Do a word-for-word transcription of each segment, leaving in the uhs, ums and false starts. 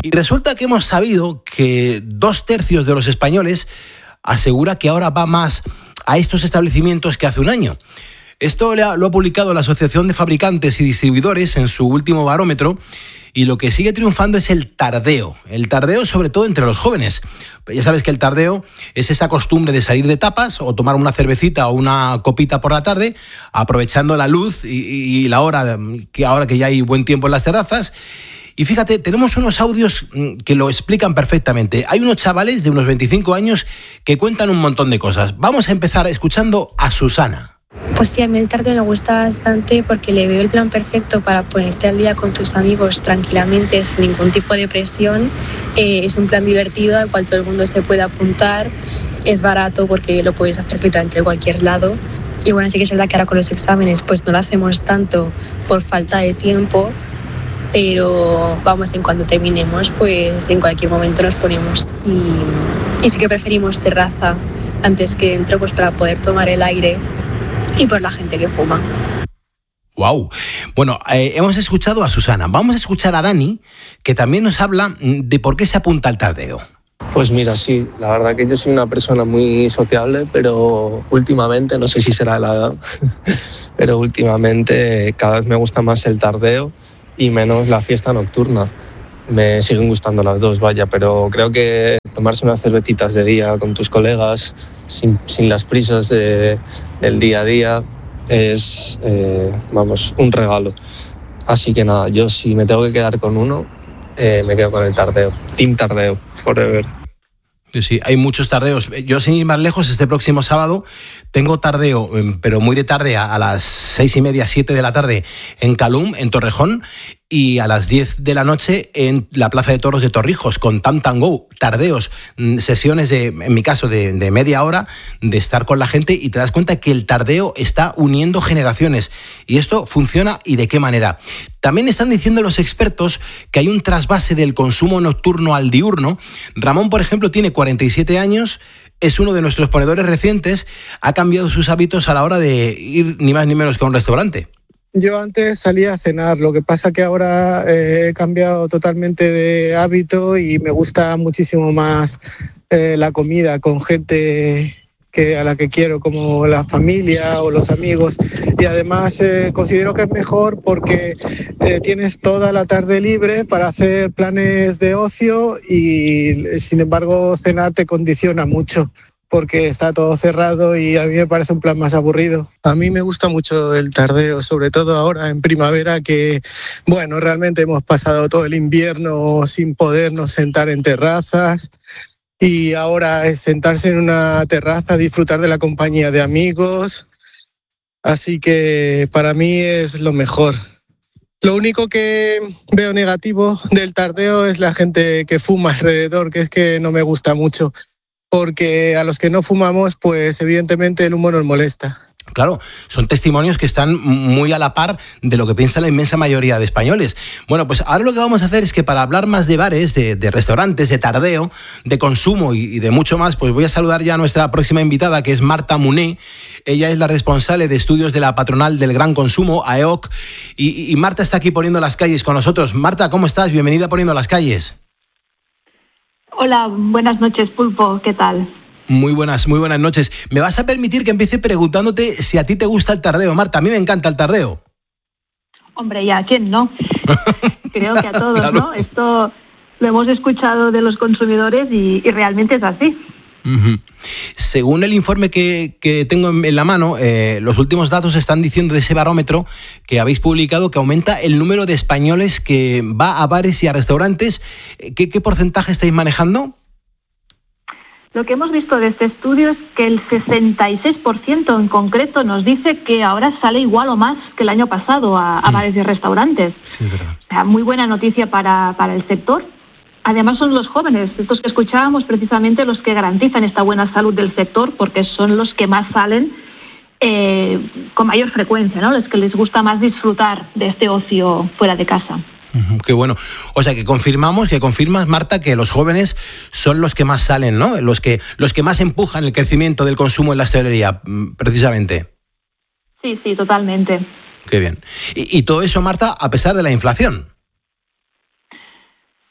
Y resulta que hemos sabido que dos tercios de los españoles asegura que ahora va más a estos establecimientos que hace un año. Esto lo ha publicado la Asociación de Fabricantes y Distribuidores en su último barómetro, y lo que sigue triunfando es el tardeo. El tardeo sobre todo entre los jóvenes. Ya sabes que el tardeo es esa costumbre de salir de tapas o tomar una cervecita o una copita por la tarde, aprovechando la luz y, y la hora, que ahora que ya hay buen tiempo en las terrazas. Y fíjate, tenemos unos audios que lo explican perfectamente. Hay unos chavales de unos veinticinco años que cuentan un montón de cosas. Vamos a empezar escuchando a Susana. Pues sí, a mí el tardeo me gusta bastante porque le veo el plan perfecto para ponerte al día con tus amigos tranquilamente, sin ningún tipo de presión. Eh, es un plan divertido al cual todo el mundo se puede apuntar. Es barato porque lo puedes hacer prácticamente en cualquier lado. Y bueno, sí que es verdad que ahora con los exámenes pues no lo hacemos tanto por falta de tiempo, pero vamos, en cuanto terminemos, pues en cualquier momento nos ponemos. Y, y sí que preferimos terraza antes que dentro, pues para poder tomar el aire y por la gente que fuma. Wow. Bueno, eh, hemos escuchado a Susana. Vamos a escuchar a Dani, que también nos habla de por qué se apunta al tardeo. Pues mira, sí, la verdad que yo soy una persona muy sociable, pero últimamente, no sé si será la edad, pero últimamente cada vez me gusta más el tardeo y menos la fiesta nocturna. Me siguen gustando las dos, vaya, pero creo que tomarse unas cervecitas de día con tus colegas, sin, sin las prisas de, del día a día, es, eh, vamos, un regalo. Así que nada, yo si me tengo que quedar con uno, eh, me quedo con el tardeo. Team Tardeo, forever. Sí, sí, hay muchos tardeos. Yo, sin ir más lejos, este próximo sábado tengo tardeo, pero muy de tarde, a las seis y media, siete de la tarde, en Calum, en Torrejón, y a las diez de la noche en la Plaza de Toros de Torrijos, con Tam Tam Go, tardeos, sesiones de, en mi caso, de, de media hora, de estar con la gente, y te das cuenta que el tardeo está uniendo generaciones. Y esto funciona, ¿y de qué manera? También están diciendo los expertos que hay un trasvase del consumo nocturno al diurno. Ramón, por ejemplo, tiene cuarenta y siete años, es uno de nuestros ponedores recientes, ha cambiado sus hábitos a la hora de ir ni más ni menos que a un restaurante. Yo antes salía a cenar, lo que pasa que ahora eh, he cambiado totalmente de hábito y me gusta muchísimo más eh, la comida con gente que a la que quiero, como la familia o los amigos, y además eh, considero que es mejor porque eh, tienes toda la tarde libre para hacer planes de ocio y sin embargo cenar te condiciona mucho, porque está todo cerrado y a mí me parece un plan más aburrido. A mí me gusta mucho el tardeo, sobre todo ahora en primavera, que bueno, realmente hemos pasado todo el invierno sin podernos sentar en terrazas, y ahora es sentarse en una terraza, disfrutar de la compañía de amigos, así que para mí es lo mejor. Lo único que veo negativo del tardeo es la gente que fuma alrededor, que es que no me gusta mucho, porque a los que no fumamos, pues evidentemente el humo nos molesta. Claro, son testimonios que están muy a la par de lo que piensa la inmensa mayoría de españoles. Bueno, pues ahora lo que vamos a hacer es que para hablar más de bares, de, de restaurantes, de tardeo, de consumo y, y de mucho más, pues voy a saludar ya a nuestra próxima invitada, que es Marta Muné. Ella es la responsable de estudios de la patronal del Gran Consumo, A E O C, y, y Marta está aquí poniendo las calles con nosotros. Marta, ¿cómo estás? Bienvenida a Poniendo las Calles. Hola, buenas noches, Pulpo, ¿qué tal? Muy buenas, muy buenas noches. ¿Me vas a permitir que empiece preguntándote si a ti te gusta el tardeo, Marta? A mí me encanta el tardeo. Hombre, ¿y a quién no? Creo que a todos, claro. ¿no? Esto lo hemos escuchado de los consumidores y, y realmente es así. Uh-huh. Según el informe que, que tengo en, en la mano, eh, los últimos datos están diciendo de ese barómetro que habéis publicado que aumenta el número de españoles que va a bares y a restaurantes. ¿Qué, qué porcentaje estáis manejando? Lo que hemos visto de este estudio es que el sesenta y seis por ciento en concreto nos dice que ahora sale igual o más que el año pasado a, a bares y restaurantes. Sí, es verdad. O sea, muy buena noticia para, para el sector. Además son los jóvenes, estos que escuchábamos, precisamente los que garantizan esta buena salud del sector, porque son los que más salen eh, con mayor frecuencia, ¿no? Los que les gusta más disfrutar de este ocio fuera de casa. Uh-huh, qué bueno. O sea, que confirmamos, que confirmas, Marta, que los jóvenes son los que más salen, ¿no? Los que, los que más empujan el crecimiento del consumo en la hostelería, precisamente. Sí, sí, totalmente. Qué bien. Y, y todo eso, Marta, a pesar de la inflación.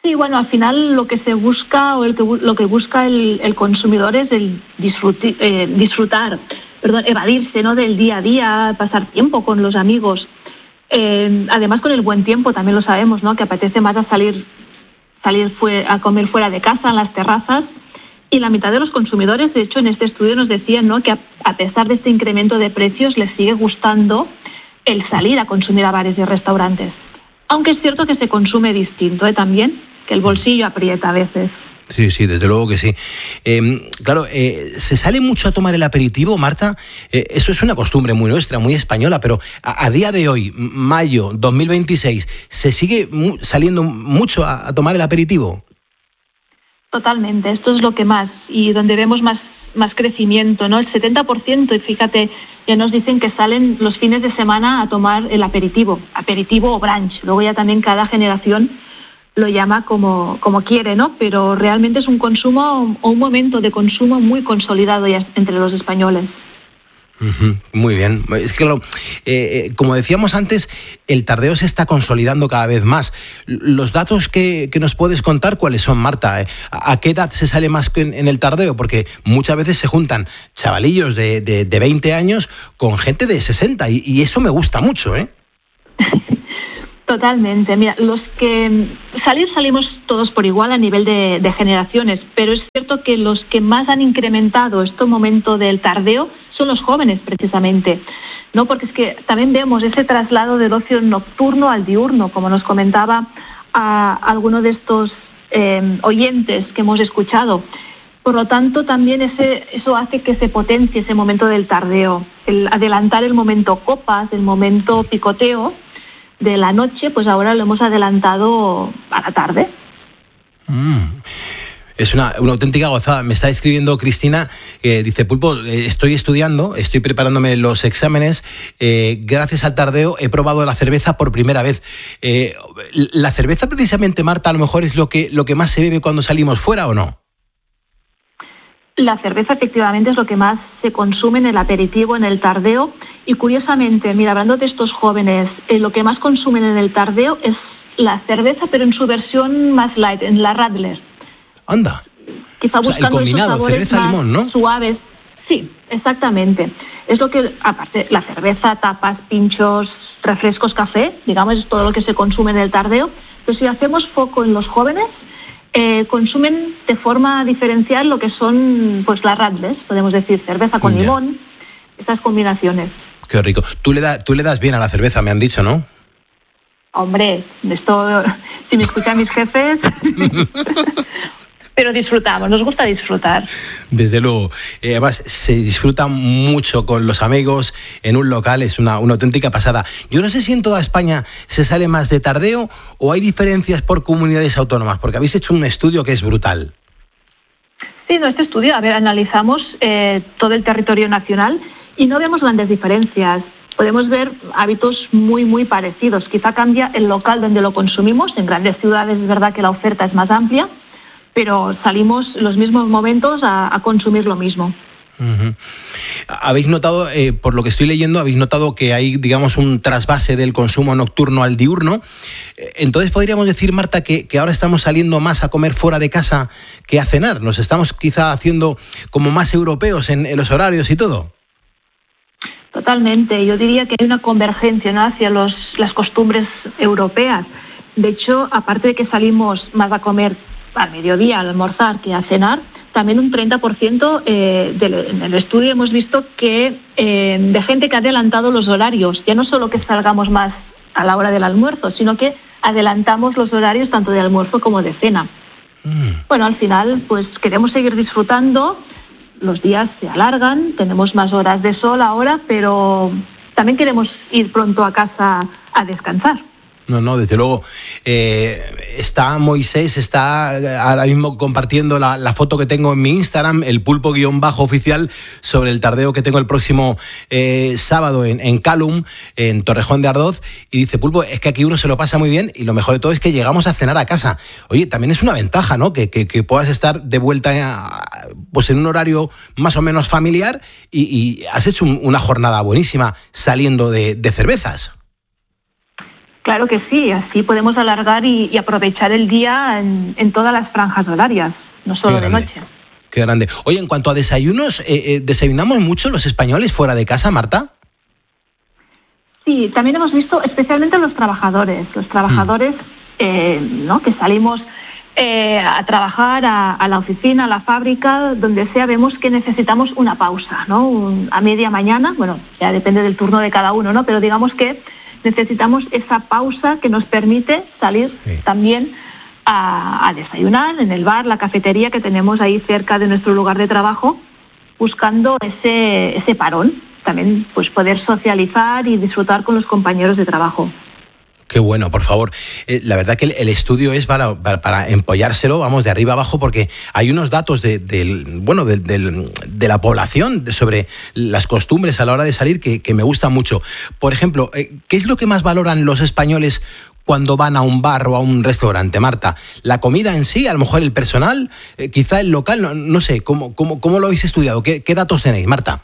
Sí, bueno, al final lo que se busca o el que, lo que busca el, el consumidor es el disfruti, eh, disfrutar, perdón, evadirse, ¿no?, del día a día, pasar tiempo con los amigos. Eh, además, con el buen tiempo también lo sabemos, ¿no?, que apetece más a salir, salir fue, a comer fuera de casa, en las terrazas. Y la mitad de los consumidores, de hecho, en este estudio nos decían, ¿no?, que a, a pesar de este incremento de precios, les sigue gustando el salir a consumir a bares y restaurantes. Aunque es cierto que se consume distinto, ¿eh?, también, que el bolsillo aprieta a veces. Sí, sí, desde luego que sí. Eh, claro, eh, ¿se sale mucho a tomar el aperitivo, Marta? Eh, eso es una costumbre muy nuestra, muy española, pero a, a día de hoy, mayo dos mil veintiséis, ¿se sigue mu- saliendo mucho a, a tomar el aperitivo? Totalmente, esto es lo que más, y donde vemos más, más crecimiento, ¿no? El setenta por ciento, y fíjate, ya nos dicen que salen los fines de semana a tomar el aperitivo, aperitivo o brunch. Luego ya también cada generación lo llama como, como quiere, ¿no? Pero realmente es un consumo o un momento de consumo muy consolidado ya entre los españoles. Uh-huh, muy bien. Es que, claro, eh, como decíamos antes, el tardeo se está consolidando cada vez más. Los datos que, que nos puedes contar, ¿cuáles son, Marta? ¿A qué edad se sale más en, en el tardeo? Porque muchas veces se juntan chavalillos de, de, de veinte años con gente de sesenta y, y eso me gusta mucho, ¿eh? Totalmente. Mira, los que salir salimos todos por igual a nivel de, de generaciones, pero es cierto que los que más han incrementado este momento del tardeo son los jóvenes, precisamente, ¿no? Porque es que también vemos ese traslado del ocio nocturno al diurno, como nos comentaba a alguno de estos eh, oyentes que hemos escuchado. Por lo tanto, también ese, eso hace que se potencie ese momento del tardeo, el adelantar el momento copas, el momento picoteo de la noche, pues ahora lo hemos adelantado a la tarde. Mm. Es una, una auténtica gozada. Me está escribiendo Cristina, que eh, dice, Pulpo, eh, estoy estudiando, estoy preparándome los exámenes, eh, gracias al tardeo he probado la cerveza por primera vez. Eh, ¿La cerveza precisamente, Marta, a lo mejor es lo que, lo que más se bebe cuando salimos fuera o no? La cerveza efectivamente es lo que más se consume en el aperitivo, en el tardeo, y curiosamente, mira, hablando de estos jóvenes, eh, lo que más consumen en el tardeo es la cerveza, pero en su versión más light, en la Radler. Anda. Quizá buscando, o sea, el combinado, esos sabores cerveza, más limón, ¿no? Suaves. Sí, exactamente. Es lo que, aparte, la cerveza, tapas, pinchos, refrescos, café, digamos, es todo lo que se consume en el tardeo. Pero si hacemos foco en los jóvenes, Eh, consumen de forma diferencial lo que son, pues, las Radlers, podemos decir, cerveza con ya. limón, estas combinaciones. Qué rico. Tú le, da, tú le das bien a la cerveza, me han dicho, ¿no? Hombre, esto, si me escuchan mis jefes, pero disfrutamos, nos gusta disfrutar. Desde luego. Eh, además, se disfruta mucho con los amigos en un local, es una, una auténtica pasada. Yo no sé si en toda España se sale más de tardeo o hay diferencias por comunidades autónomas, porque habéis hecho un estudio que es brutal. Sí, no, este estudio, a ver, analizamos eh, todo el territorio nacional y no vemos grandes diferencias. Podemos ver hábitos muy, muy parecidos. Quizá cambia el local donde lo consumimos. En grandes ciudades es verdad que la oferta es más amplia, pero salimos los mismos momentos a, a consumir lo mismo. Uh-huh. Habéis notado, eh, por lo que estoy leyendo, habéis notado que hay, digamos, un trasvase del consumo nocturno al diurno. Entonces podríamos decir, Marta, que, que ahora estamos saliendo más a comer fuera de casa que a cenar. Nos estamos quizá haciendo como más europeos en, en los horarios y todo. Totalmente. Yo diría que hay una convergencia, ¿no?, hacia los, las costumbres europeas. De hecho, aparte de que salimos más a comer al mediodía, al almorzar, que a cenar, también un treinta por ciento eh, del, en el estudio hemos visto que eh, de gente que ha adelantado los horarios, ya no solo que salgamos más a la hora del almuerzo, sino que adelantamos los horarios tanto de almuerzo como de cena. Mm. Bueno, al final, pues queremos seguir disfrutando, los días se alargan, tenemos más horas de sol ahora, pero también queremos ir pronto a casa a descansar. No, no, desde luego. Eh, está Moisés, está ahora mismo compartiendo la, la foto que tengo en mi Instagram, el pulpo guión bajo oficial, sobre el tardeo que tengo el próximo eh, sábado en, en Calum, en Torrejón de Ardoz, y dice, Pulpo, es que aquí uno se lo pasa muy bien y lo mejor de todo es que llegamos a cenar a casa. Oye, también es una ventaja, ¿no? Que, que, que puedas estar de vuelta a, pues en un horario más o menos familiar y, y has hecho un, una jornada buenísima saliendo de, de cervezas. Claro que sí, así podemos alargar y, y aprovechar el día en, en todas las franjas horarias, no solo de noche. Qué grande. Oye, en cuanto a desayunos, eh, eh, ¿desayunamos mucho los españoles fuera de casa, Marta? Sí, también hemos visto, especialmente los trabajadores, los trabajadores mm. eh, ¿no? que salimos eh, a trabajar a, a la oficina, a la fábrica, donde sea, vemos que necesitamos una pausa, ¿no? Un, a media mañana, bueno, ya depende del turno de cada uno, ¿no? Pero digamos que necesitamos esa pausa que nos permite salir sí. también a, a desayunar en el bar, la cafetería que tenemos ahí cerca de nuestro lugar de trabajo, buscando ese, ese parón, también pues poder socializar y disfrutar con los compañeros de trabajo. Qué bueno, por favor. Eh, la verdad que el, el estudio es para, para, para empollárselo, vamos, de arriba abajo, porque hay unos datos de, de, bueno, de, de, de la población de, sobre las costumbres a la hora de salir que, que me gustan mucho. Por ejemplo, eh, ¿qué es lo que más valoran los españoles cuando van a un bar o a un restaurante, Marta? ¿La comida en sí? ¿A lo mejor el personal? Eh, ¿Quizá el local? No, no sé, ¿cómo, cómo, cómo lo habéis estudiado? ¿Qué, qué datos tenéis, Marta?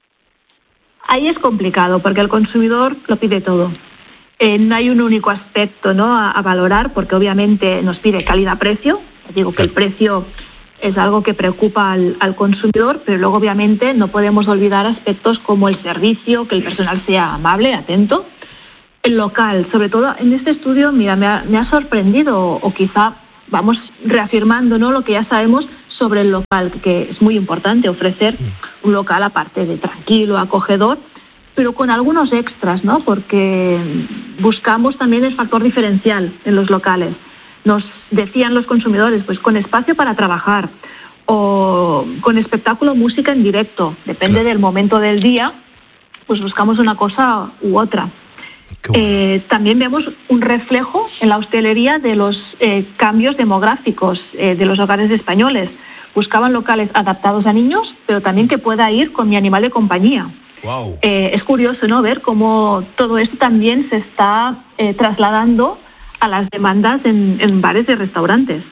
Ahí es complicado, porque el consumidor lo pide todo. Eh, no hay un único aspecto, ¿no?, a, a valorar, porque obviamente nos pide calidad-precio. Digo que el precio es algo que preocupa al, al consumidor, pero luego obviamente no podemos olvidar aspectos como el servicio, que el personal sea amable, atento. El local, sobre todo en este estudio, mira, me ha, me ha sorprendido, o, o quizá vamos reafirmando, ¿no?, lo que ya sabemos sobre el local, que es muy importante ofrecer un local aparte de tranquilo, acogedor, pero con algunos extras, ¿no? Porque buscamos también el factor diferencial en los locales. Nos decían los consumidores, pues con espacio para trabajar o con espectáculo, música en directo. Depende claro. del momento del día, pues buscamos una cosa u otra. Bueno. Eh, también vemos un reflejo en la hostelería de los eh, cambios demográficos eh, de los hogares españoles. Buscaban locales adaptados a niños, pero también que pueda ir con mi animal de compañía. Wow. Eh, es curioso, ¿no?, ver cómo todo esto también se está eh, trasladando a las demandas en, en bares y restaurantes.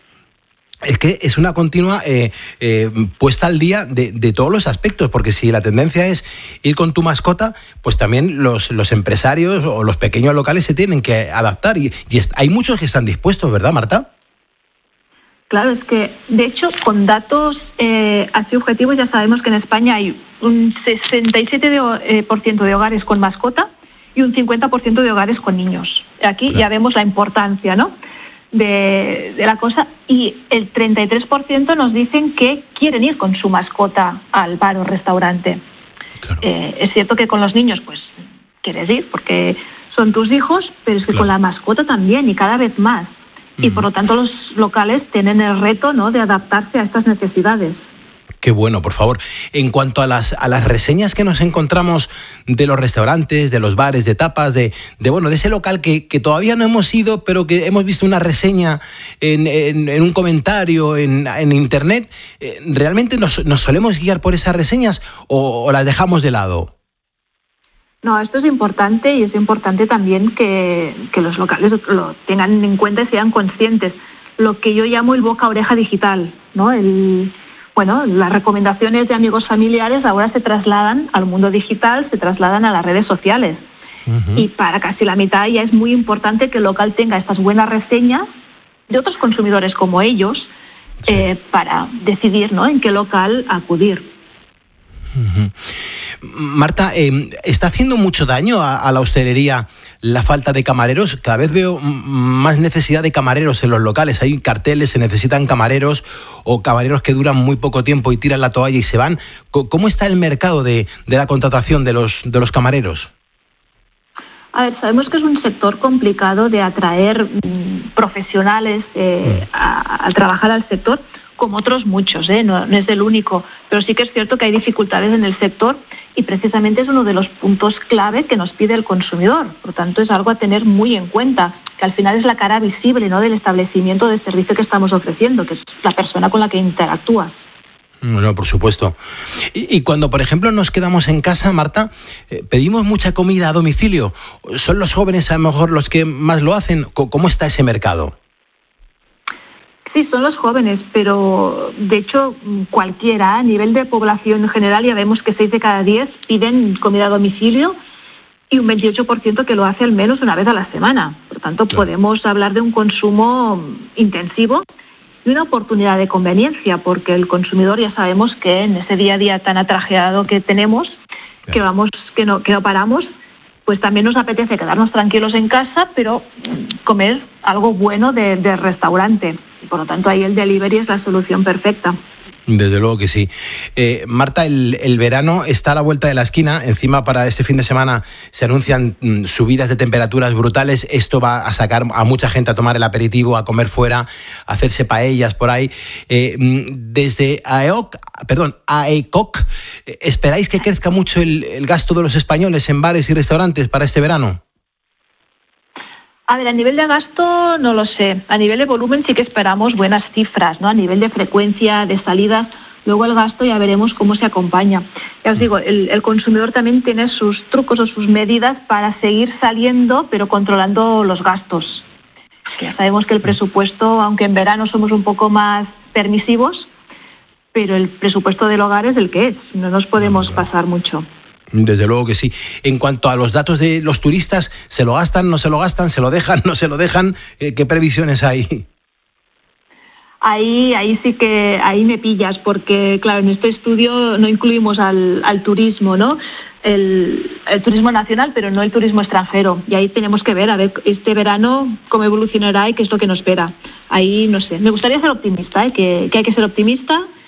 Es que es una continua eh, eh, puesta al día de, de todos los aspectos, porque si la tendencia es ir con tu mascota, pues también los, los empresarios o los pequeños locales se tienen que adaptar y, y hay muchos que están dispuestos, ¿verdad, Marta? Claro, es que, de hecho, con datos eh, así objetivos ya sabemos que en España hay un sesenta y siete por ciento de hogares con mascota y un cincuenta por ciento de hogares con niños. Aquí claro. ya vemos la importancia, ¿no?, de, de la cosa, y el treinta y tres por ciento nos dicen que quieren ir con su mascota al bar o restaurante. Claro. Eh, es cierto que con los niños, pues, quieres ir porque son tus hijos, pero es que claro. con la mascota también, y cada vez más. Y por lo tanto los locales tienen el reto, ¿no?, de adaptarse a estas necesidades. Qué bueno, por favor. En cuanto a las a las reseñas que nos encontramos de los restaurantes, de los bares, de tapas, de, de bueno, de ese local que, que todavía no hemos ido, pero que hemos visto una reseña en, en, en un comentario en, en internet, ¿realmente nos, nos solemos guiar por esas reseñas o, o las dejamos de lado? No, esto es importante y es importante también que, que los locales lo tengan en cuenta y sean conscientes. Lo que yo llamo el boca-oreja digital, ¿no? El, bueno, las recomendaciones de amigos familiares ahora se trasladan al mundo digital, se trasladan a las redes sociales. Uh-huh. Y para casi la mitad ya es muy importante que el local tenga estas buenas reseñas de otros consumidores como ellos, sí. eh, para decidir, ¿no?, en qué local acudir. Uh-huh. Marta, eh, ¿está haciendo mucho daño a, a la hostelería la falta de camareros? Cada vez veo más necesidad de camareros en los locales. Hay carteles, se necesitan camareros o camareros que duran muy poco tiempo y tiran la toalla y se van. ¿Cómo está el mercado de, de la contratación de los, de los camareros? A ver, sabemos que es un sector complicado de atraer mmm, profesionales eh, mm. a, a trabajar al sector, como otros muchos, ¿eh? no, no es el único, pero sí que es cierto que hay dificultades en el sector y precisamente es uno de los puntos clave que nos pide el consumidor. Por lo tanto, es algo a tener muy en cuenta, que al final es la cara visible, ¿no?, del establecimiento del servicio que estamos ofreciendo, que es la persona con la que interactúas. Bueno, por supuesto. Y, y cuando, por ejemplo, nos quedamos en casa, Marta, eh, pedimos mucha comida a domicilio. ¿Son los jóvenes a lo mejor los que más lo hacen? ¿Cómo está ese mercado? Sí, son los jóvenes, pero de hecho cualquiera, a nivel de población en general, ya vemos que seis de cada diez piden comida a domicilio y un veintiocho por ciento que lo hace al menos una vez a la semana. Por tanto, claro, podemos hablar de un consumo intensivo y una oportunidad de conveniencia, porque el consumidor ya sabemos que en ese día a día tan atrajeado que tenemos, claro, que vamos, que no, que no paramos, pues también nos apetece quedarnos tranquilos en casa, pero comer algo bueno de, de restaurante. Y por lo tanto, ahí el delivery es la solución perfecta. Desde luego que sí. Eh, Marta, el, el verano está a la vuelta de la esquina. Encima, para este fin de semana se anuncian mm, subidas de temperaturas brutales. Esto va a sacar a mucha gente a tomar el aperitivo, a comer fuera, a hacerse paellas por ahí. Eh, desde AEOC, perdón, AECOC, ¿esperáis que crezca mucho el, el gasto de los españoles en bares y restaurantes para este verano? A ver, a nivel de gasto no lo sé. A nivel de volumen sí que esperamos buenas cifras, ¿no? A nivel de frecuencia, de salidas. Luego el gasto ya veremos cómo se acompaña. Ya os digo, el, el consumidor también tiene sus trucos o sus medidas para seguir saliendo, pero controlando los gastos. Ya sabemos que el presupuesto, aunque en verano somos un poco más permisivos, pero el presupuesto del hogar es el que es. No nos podemos pasar mucho. Desde luego que sí. En cuanto a los datos de los turistas, ¿se lo gastan, no se lo gastan, se lo dejan, no se lo dejan? ¿Qué previsiones hay? Ahí, ahí sí que ahí me pillas, porque claro, en este estudio no incluimos al, al turismo, ¿no? El, el turismo nacional, pero no el turismo extranjero. Y ahí tenemos que ver, a ver, este verano cómo evolucionará y qué es lo que nos espera. Ahí no sé. Me gustaría ser optimista, ¿eh? que, que hay que ser optimista.